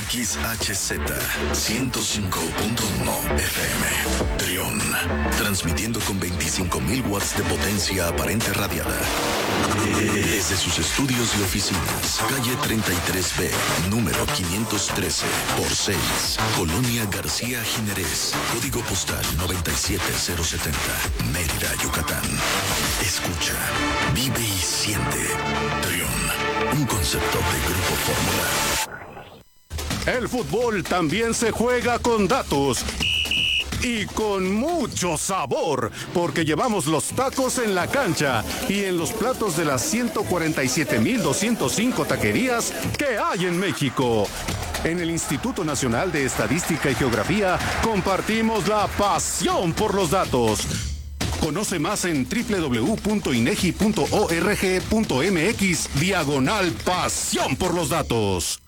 XHZ 105.1 FM. Trión, transmitiendo con 25.000 watts de potencia aparente radiada. Desde sus estudios y oficinas, calle 33B, número 513, por 6, Colonia García Jiménez, código postal 97070, Mérida, Yucatán. Escucha, vive y siente. Trión, un concepto de Grupo Fórmula. El fútbol también se juega con datos y con mucho sabor, porque llevamos los tacos en la cancha y en los platos de las 147,205 taquerías que hay en México. En el Instituto Nacional de Estadística y Geografía compartimos la pasión por los datos. Conoce más en www.inegi.org.mx/pasión por los datos.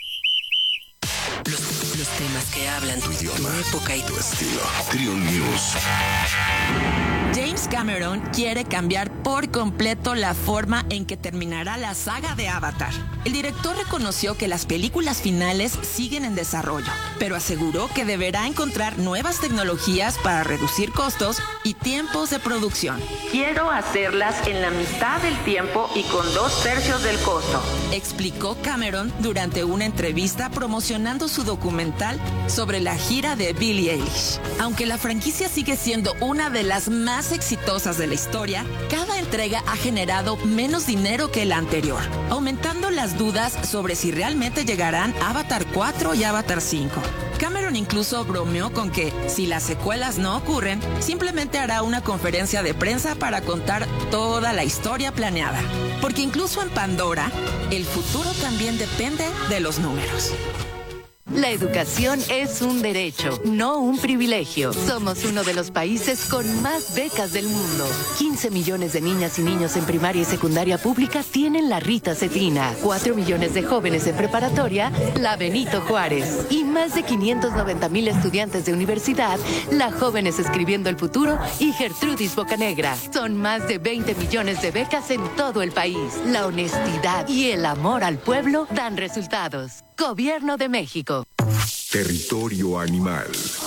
Los temas que hablan tu idioma, tu época y tu estilo. Trión News. James Cameron quiere cambiar por completo la forma en que terminará la saga de Avatar. El director reconoció que las películas finales siguen en desarrollo, pero aseguró que deberá encontrar nuevas tecnologías para reducir costos y tiempos de producción. Quiero hacerlas en la mitad del tiempo y con 2/3 del costo, explicó Cameron durante una entrevista promocionando su documental sobre la gira de Billie Eilish. Aunque la franquicia sigue siendo una de las más exitosas de la historia, cada entrega ha generado menos dinero que la anterior, aumentando las dudas sobre si realmente llegarán Avatar 4 y Avatar 5. Cameron incluso bromeó con que, si las secuelas no ocurren, simplemente hará una conferencia de prensa para contar toda la historia planeada. Porque incluso en Pandora, el futuro también depende de los números. La educación es un derecho, no un privilegio. Somos uno de los países con más becas del mundo. 15 millones de niñas y niños en primaria y secundaria pública tienen la Rita Cetina. 4 millones de jóvenes en preparatoria, la Benito Juárez. Y más de 590,000 estudiantes de universidad, la Jóvenes Escribiendo el Futuro y Gertrudis Bocanegra. Son más de 20 millones de becas en todo el país. La honestidad y el amor al pueblo dan resultados. Gobierno de México. Territorio animal.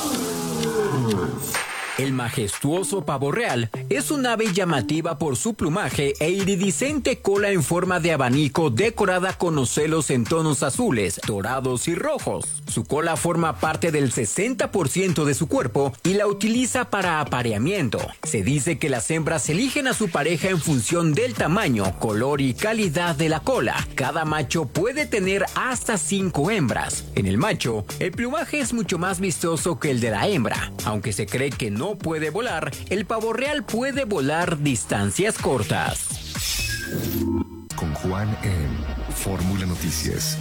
El majestuoso pavo real es un ave llamativa por su plumaje e iridiscente cola en forma de abanico decorada con ocelos en tonos azules, dorados y rojos. Su cola forma parte del 60% de su cuerpo y la utiliza para apareamiento. Se dice que las hembras eligen a su pareja en función del tamaño, color y calidad de la cola. Cada macho puede tener hasta 5 hembras. En el macho, el plumaje es mucho más vistoso que el de la hembra. Aunque se cree que no puede volar, el pavo real puede volar distancias cortas. Con Juan en Fórmula Noticias.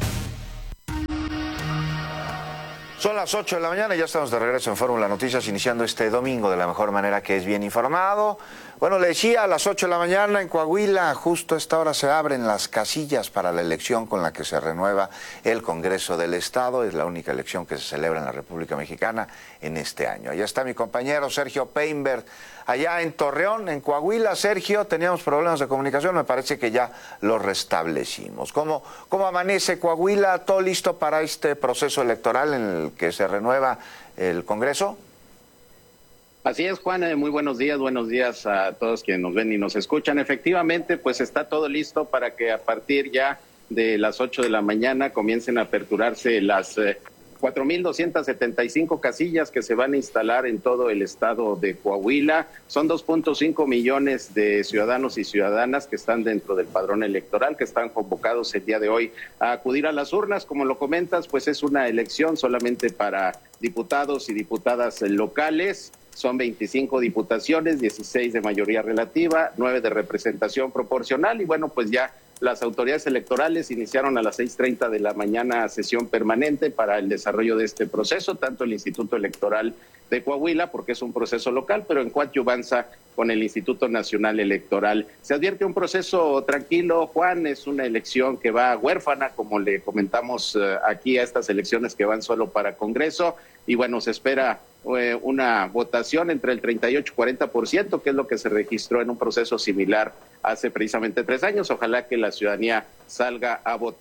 Son las 8 de la mañana y ya estamos de regreso en Fórmula Noticias, iniciando este domingo de la mejor manera, que es bien informado. Bueno, le decía, a las 8 de la mañana en Coahuila, justo a esta hora se abren las casillas para la elección con la que se renueva el Congreso del Estado. Es la única elección que se celebra en la República Mexicana en este año. Allá está mi compañero Sergio Peinberg, allá en Torreón, en Coahuila. Sergio, teníamos problemas de comunicación, me parece que ya los restablecimos. ¿Cómo amanece Coahuila? ¿Todo listo para este proceso electoral en el que se renueva el Congreso? Así es, Juan, muy buenos días a todos quienes nos ven y nos escuchan. Efectivamente, pues está todo listo para que a partir ya de las 8 de la mañana comiencen a aperturarse las 4,275 casillas que se van a instalar en todo el estado de Coahuila. Son 2.5 millones de ciudadanos y ciudadanas que están dentro del padrón electoral, que están convocados el día de hoy a acudir a las urnas. Como lo comentas, pues es una elección solamente para diputados y diputadas locales. Son 25 diputaciones, 16 de mayoría relativa, 9 de representación proporcional y bueno, pues ya las autoridades electorales iniciaron a las 6:30 de la mañana sesión permanente para el desarrollo de este proceso, tanto el Instituto Electoral de Coahuila, porque es un proceso local, pero en coadyuvanza con el Instituto Nacional Electoral. Se advierte un proceso tranquilo, Juan, es una elección que va huérfana, como le comentamos aquí a estas elecciones que van solo para Congreso, y bueno, se espera una votación entre el 38 y 40%, que es lo que se registró en un proceso similar hace precisamente 3 años. Ojalá que la ciudadanía salga a votar.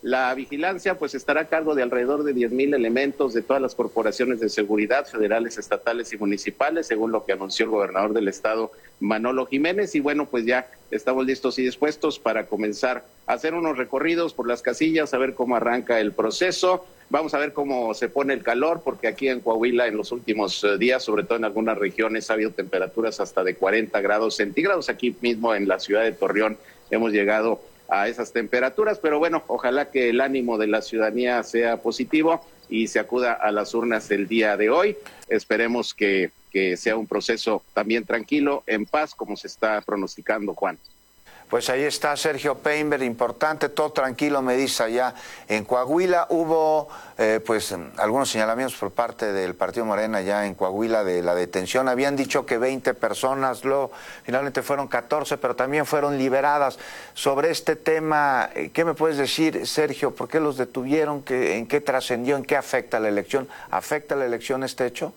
La vigilancia pues estará a cargo de alrededor de 10,000 elementos de todas las corporaciones de seguridad federales, estatales y municipales, según lo que anunció el gobernador del estado, Manolo Jiménez. Y bueno, pues ya estamos listos y dispuestos para comenzar a hacer unos recorridos por las casillas, a ver cómo arranca el proceso. Vamos a ver cómo se pone el calor, porque aquí en Coahuila en los últimos días, sobre todo en algunas regiones, ha habido temperaturas hasta de 40 grados centígrados. Aquí mismo en la ciudad de Torreón hemos llegado a esas temperaturas, pero bueno, ojalá que el ánimo de la ciudadanía sea positivo y se acuda a las urnas el día de hoy. Esperemos que sea un proceso también tranquilo, en paz, como se está pronosticando, Juan. Pues ahí está Sergio Painberg, importante, todo tranquilo, me dice allá en Coahuila. Hubo algunos señalamientos por parte del Partido Morena allá en Coahuila de la detención. Habían dicho que 20 personas, luego finalmente fueron 14, pero también fueron liberadas. Sobre este tema, ¿qué me puedes decir, Sergio? ¿Por qué los detuvieron? ¿En qué trascendió? ¿En qué afecta la elección? ¿Afecta la elección este hecho?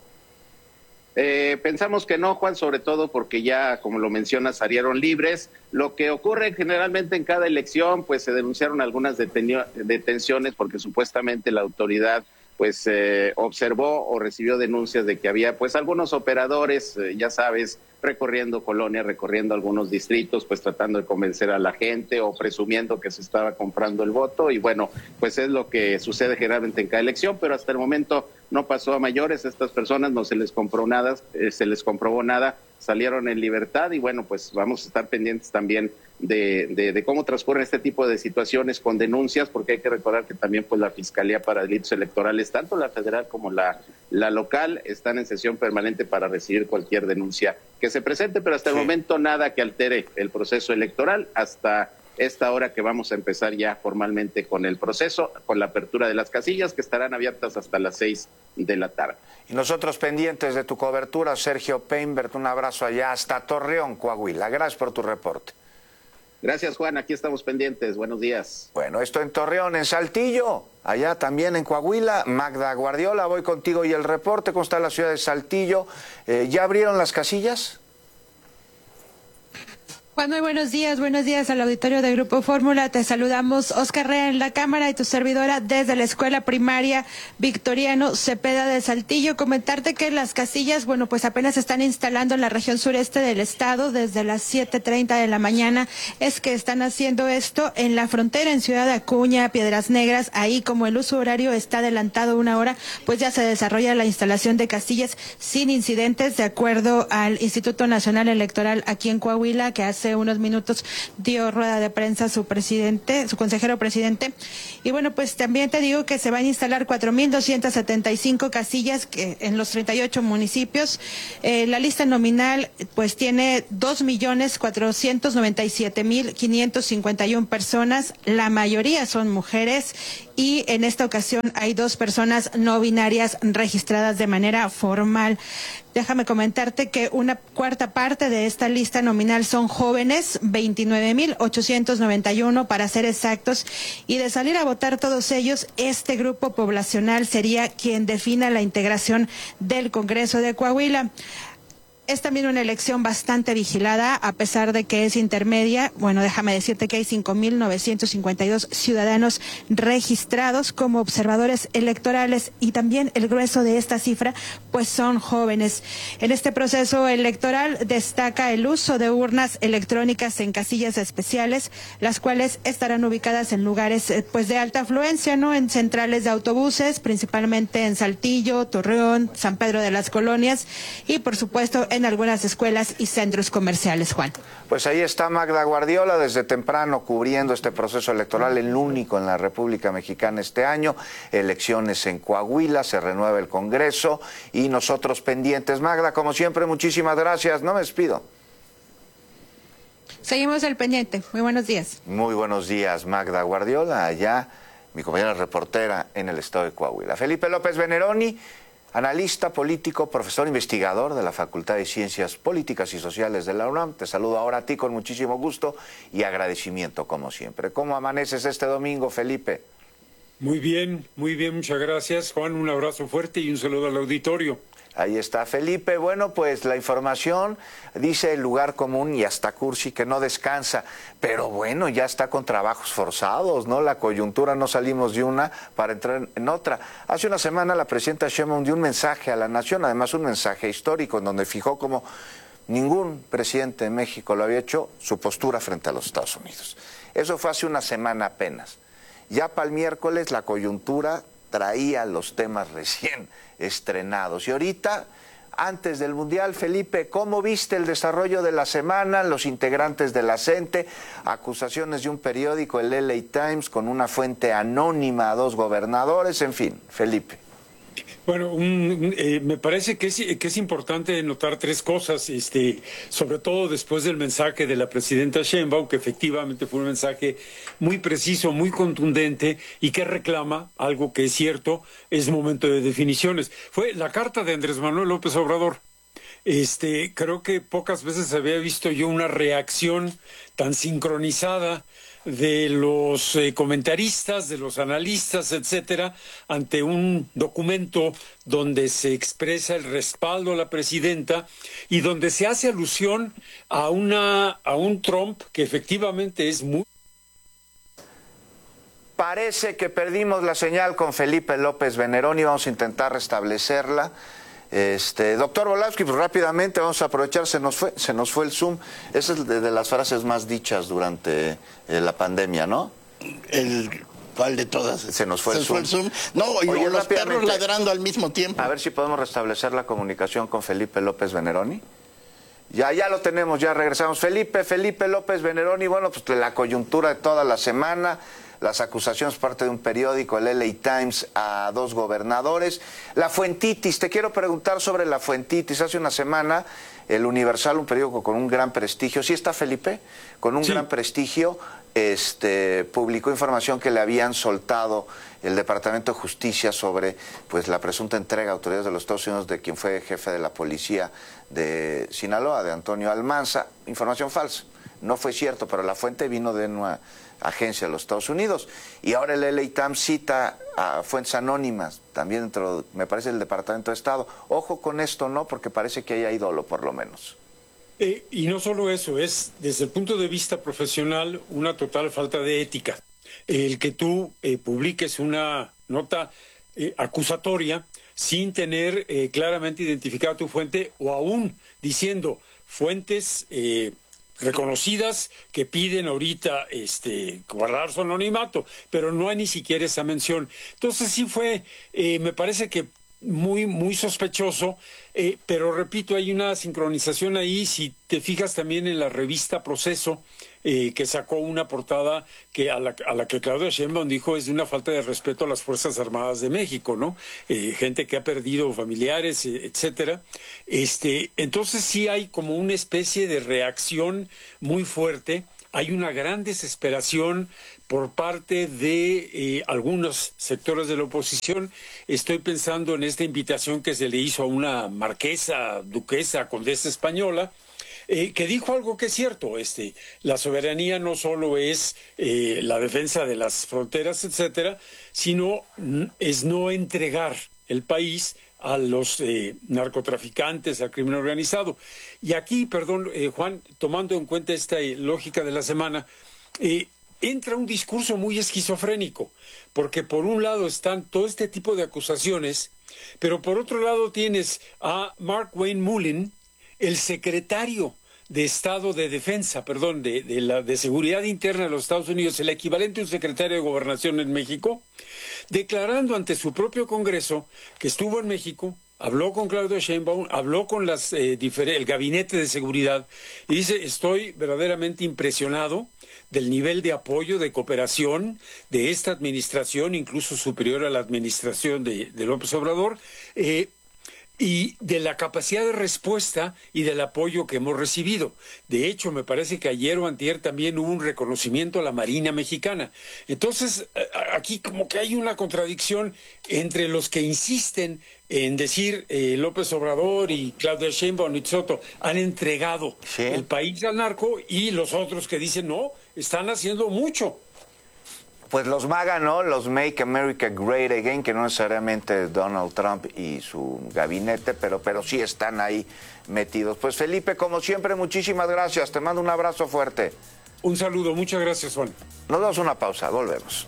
Pensamos que no, Juan, sobre todo porque ya, como lo mencionas, salieron libres. Lo que ocurre generalmente en cada elección, pues se denunciaron algunas detenciones porque supuestamente la autoridad pues observó o recibió denuncias de que había pues algunos operadores, ya sabes, recorriendo colonias, recorriendo algunos distritos, pues tratando de convencer a la gente o presumiendo que se estaba comprando el voto. Y bueno, pues es lo que sucede generalmente en cada elección, pero hasta el momento no pasó a mayores. A estas personas no se les comprobó nada, salieron en libertad. Y bueno, pues vamos a estar pendientes también de cómo transcurren este tipo de situaciones con denuncias, porque hay que recordar que también pues la Fiscalía para Delitos Electorales, tanto la federal como la local, están en sesión permanente para recibir cualquier denuncia que se presente, pero hasta el momento nada que altere el proceso electoral hasta esta hora que vamos a empezar ya formalmente con el proceso, con la apertura de las casillas que estarán abiertas hasta las 6 de la tarde. Y nosotros pendientes de tu cobertura, Sergio Painberg, un abrazo allá hasta Torreón, Coahuila. Gracias por tu reporte. Gracias, Juan, aquí estamos pendientes. Buenos días. Bueno, esto en Torreón, en Saltillo, allá también en Coahuila. Magda Guardiola, voy contigo y el reporte. ¿Cómo está la ciudad de Saltillo? ¿Ya abrieron las casillas? Juan, muy buenos días al auditorio de Grupo Fórmula. Te saludamos, Oscar Rea en la cámara y tu servidora desde la Escuela Primaria Victoriano Cepeda de Saltillo. Comentarte que las casillas, bueno, pues apenas se están instalando en la región sureste del estado desde las 7:30 de la mañana. Es que están haciendo esto en la frontera, en Ciudad Acuña, Piedras Negras. Ahí, como el uso horario está adelantado 1 hora, pues ya se desarrolla la instalación de casillas sin incidentes, de acuerdo al Instituto Nacional Electoral aquí en Coahuila, que hace unos minutos dio rueda de prensa su consejero presidente. Y bueno, pues también te digo que se van a instalar 4,275 casillas en los 38 municipios. La lista nominal pues tiene 2,497,551 personas. La mayoría son mujeres y en esta ocasión hay 2 personas no binarias registradas de manera formal. Déjame comentarte que una cuarta parte de esta lista nominal son jóvenes, 29,891 para ser exactos, y de salir a votar todos ellos, este grupo poblacional sería quien defina la integración del Congreso de Coahuila. Es también una elección bastante vigilada, a pesar de que es intermedia. Bueno, déjame decirte que hay 5,952 ciudadanos registrados como observadores electorales y también el grueso de esta cifra, pues son jóvenes. En este proceso electoral destaca el uso de urnas electrónicas en casillas especiales, las cuales estarán ubicadas en lugares pues de alta afluencia, ¿no? En centrales de autobuses, principalmente en Saltillo, Torreón, San Pedro de las Colonias y, por supuesto, en algunas escuelas y centros comerciales, Juan. Pues ahí está Magda Guardiola desde temprano cubriendo este proceso electoral, el único en la República Mexicana este año. Elecciones en Coahuila, se renueva el Congreso y nosotros pendientes. Magda, como siempre, muchísimas gracias. No me despido. Seguimos al pendiente. Muy buenos días. Muy buenos días, Magda Guardiola, allá, mi compañera reportera en el estado de Coahuila. Felipe López Veneroni, analista político, profesor investigador de la Facultad de Ciencias Políticas y Sociales de la UNAM. Te saludo ahora a ti con muchísimo gusto y agradecimiento, como siempre. ¿Cómo amaneces este domingo, Felipe? Muy bien, muchas gracias, Juan. Un abrazo fuerte y un saludo al auditorio. Ahí está Felipe. Bueno, pues la información dice el lugar común y hasta Cursi que no descansa, pero bueno, ya está con trabajos forzados, ¿no? La coyuntura, no salimos de una para entrar en otra. Hace una semana la presidenta Sheinbaum dio un mensaje a la nación, además un mensaje histórico en donde fijó como ningún presidente de México lo había hecho su postura frente a los Estados Unidos. Eso fue hace una semana apenas. Ya para el miércoles la coyuntura traía los temas recién estrenados. Y ahorita, antes del Mundial, Felipe, ¿cómo viste el desarrollo de la semana? Los integrantes de la CENTE, acusaciones de un periódico, el LA Times, con una fuente anónima a 2 gobernadores, en fin, Felipe. Bueno, me parece que es importante notar 3 cosas, sobre todo después del mensaje de la presidenta Sheinbaum, que efectivamente fue un mensaje muy preciso, muy contundente y que reclama algo que es cierto, es momento de definiciones. Fue la carta de Andrés Manuel López Obrador. Creo que pocas veces había visto yo una reacción tan sincronizada de los comentaristas, de los analistas, etcétera, ante un documento donde se expresa el respaldo a la presidenta y donde se hace alusión a un Trump que efectivamente es muy... Parece que perdimos la señal con Felipe López Veneroni, vamos a intentar restablecerla. Doctor Volavsky, pues rápidamente vamos a aprovechar, se nos fue el Zoom. Esa es de las frases más dichas durante la pandemia, ¿no? ¿Cuál de todas? Se nos fue el Zoom. No, y los perros ladrando al mismo tiempo. A ver si podemos restablecer la comunicación con Felipe López Veneroni. Ya lo tenemos, ya regresamos. Felipe López Veneroni, bueno, pues la coyuntura de toda la semana, las acusaciones parte de un periódico, el LA Times, a 2 gobernadores. La fuentitis, te quiero preguntar sobre la fuentitis. Hace una semana, el Universal, un periódico con un gran prestigio, ¿sí está Felipe? Con un gran prestigio, publicó información que le habían soltado el Departamento de Justicia sobre pues la presunta entrega a autoridades de los Estados Unidos de quien fue jefe de la policía de Sinaloa, de Antonio Almanza. Información falsa. No fue cierto, pero la fuente vino de una agencia de los Estados Unidos. Y ahora el LA Times cita a fuentes anónimas, también dentro, me parece, del Departamento de Estado. Ojo con esto, ¿no? Porque parece que hay dolo, por lo menos. Y no solo eso, es desde el punto de vista profesional una total falta de ética. El que tú publiques una nota acusatoria sin tener claramente identificada tu fuente, o aún diciendo fuentes reconocidas que piden ahorita guardar su anonimato, pero no hay ni siquiera esa mención. Entonces sí fue, me parece que muy sospechoso, pero repito, hay una sincronización ahí. Si te fijas también en la revista Proceso, que sacó una portada que a la que Claudia Sheinbaum dijo es de una falta de respeto a las Fuerzas Armadas de México, ¿no? Gente que ha perdido familiares, etcétera. Entonces sí hay como una especie de reacción muy fuerte. Hay una gran desesperación por parte de algunos sectores de la oposición. Estoy pensando en esta invitación que se le hizo a una marquesa, duquesa, condesa española, que dijo algo que es cierto. La soberanía no solo es la defensa de las fronteras, etcétera, sino es no entregar el país a los narcotraficantes, al crimen organizado. Y aquí, perdón, Juan, tomando en cuenta esta lógica de la semana, entra un discurso muy esquizofrénico, porque por un lado están todo este tipo de acusaciones, pero por otro lado tienes a Mark Wayne Mullen, el secretario de Estado de Defensa, perdón, de Seguridad Interna de los Estados Unidos, el equivalente a un secretario de Gobernación en México, declarando ante su propio Congreso que estuvo en México, habló con Claudia Sheinbaum, habló con el Gabinete de Seguridad y dice: estoy verdaderamente impresionado del nivel de apoyo, de cooperación de esta administración, incluso superior a la administración de López Obrador, y de la capacidad de respuesta y del apoyo que hemos recibido. De hecho, me parece que ayer o antier también hubo un reconocimiento a la Marina Mexicana. Entonces, aquí como que hay una contradicción entre los que insisten en decir López Obrador y Claudia Sheinbaum y Soto han entregado el país al narco, y los otros que dicen no, están haciendo mucho. Pues los MAGA, ¿no? Los Make America Great Again, que no necesariamente Donald Trump y su gabinete, pero sí están ahí metidos. Pues Felipe, como siempre, muchísimas gracias. Te mando un abrazo fuerte. Un saludo, muchas gracias, Juan. Nos damos una pausa, volvemos.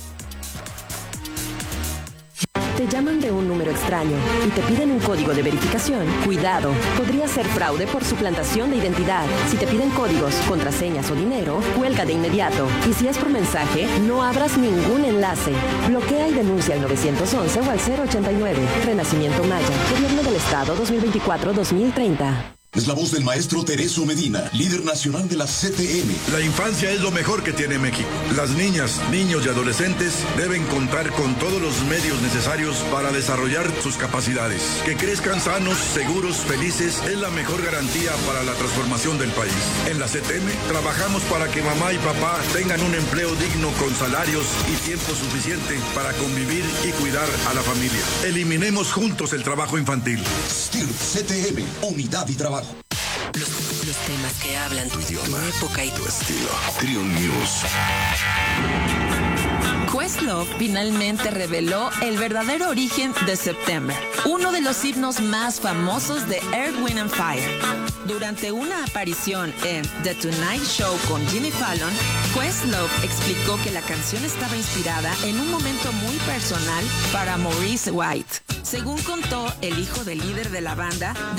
Te llaman de un número extraño y te piden un código de verificación. Cuidado, podría ser fraude por suplantación de identidad. Si te piden códigos, contraseñas o dinero, cuelga de inmediato. Y si es por mensaje, no abras ningún enlace. Bloquea y denuncia al 911 o al 089. Renacimiento Maya, Gobierno del Estado 2024-2030. Es la voz del maestro Tereso Medina, líder nacional de la CTM. La infancia es lo mejor que tiene México. Las niñas, niños y adolescentes deben contar con todos los medios necesarios para desarrollar sus capacidades. Que crezcan sanos, seguros, felices es la mejor garantía para la transformación del país. En la CTM trabajamos para que mamá y papá tengan un empleo digno con salarios y tiempo suficiente para convivir y cuidar a la familia. Eliminemos juntos el trabajo infantil. STIRP CTM, unidad y trabajo. Los temas que hablan tu idioma, tu época y tu estilo. Trion News. Questlove finalmente reveló el verdadero origen de September, uno de los himnos más famosos de Earth, Wind and Fire. Durante una aparición en The Tonight Show con Jimmy Fallon, Questlove explicó que la canción estaba inspirada en un momento muy personal para Maurice White. Según contó el hijo del líder de la banda,